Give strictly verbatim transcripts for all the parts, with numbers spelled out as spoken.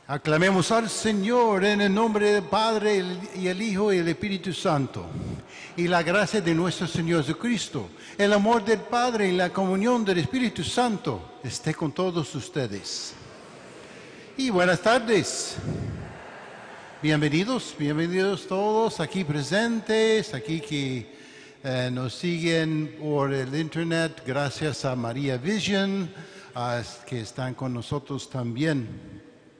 Aclamemos al Señor en el nombre del Padre y el Hijo y el Espíritu Santo. Y la gracia de nuestro Señor Jesucristo, el amor del Padre y la comunión del Espíritu Santo esté con todos ustedes. Y buenas tardes. Bienvenidos, bienvenidos todos aquí presentes, aquí que eh, nos siguen por el internet, gracias a María Vision, uh, que están con nosotros también.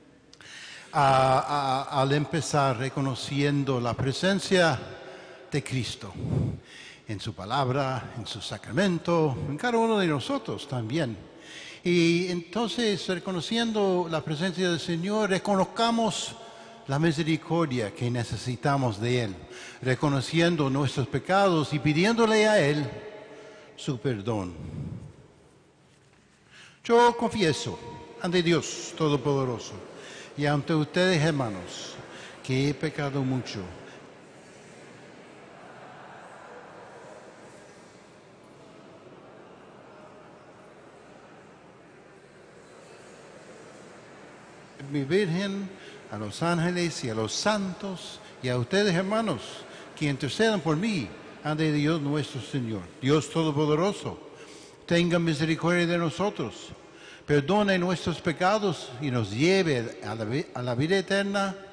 A, a, al empezar reconociendo la presencia de Cristo en su palabra, en su sacramento, en cada uno de nosotros también. Y entonces, reconociendo la presencia del Señor, reconozcamos la misericordia que necesitamos de Él, reconociendo nuestros pecados y pidiéndole a Él su perdón. Yo confieso ante Dios Todopoderoso y ante ustedes, hermanos, que he pecado mucho. Mi Virgen, a los ángeles y a los santos, y a ustedes, hermanos, que intercedan por mí ante Dios nuestro Señor. Dios Todopoderoso, tenga misericordia de nosotros, perdone nuestros pecados y nos lleve a la, a la vida eterna.